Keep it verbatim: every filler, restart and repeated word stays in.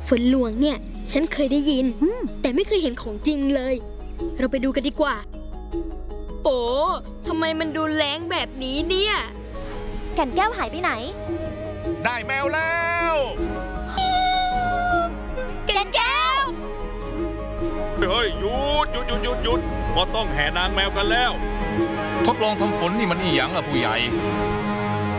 ฝนหลวงเนี่ยฉันเคยได้ยินแต่ไม่เคยเห็นของจริงเลยเราไปดูกันดีกว่าโอ้ทำไมมันดูแรงแบบนี้เนี่ยแก่นแก้วหายไปไหนได้แมวแล้วแก่นแก้วเฮ้ยหยุดหยุดหยุดหยุดหยุดพอต้องแห่นางแมวกันแล้วทดลองทำฝนนี่มันอีหยังล่ะผู้ใหญ่